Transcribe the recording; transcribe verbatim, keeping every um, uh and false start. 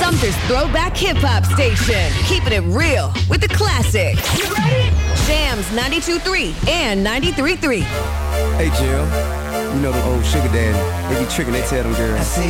Sumter's throwback hip-hop station. Keeping it real with the classics. You ready? Jams ninety-two point three and ninety-three point three. Hey, Jill. You know the old sugar daddy. They be tricking, they tell them girls.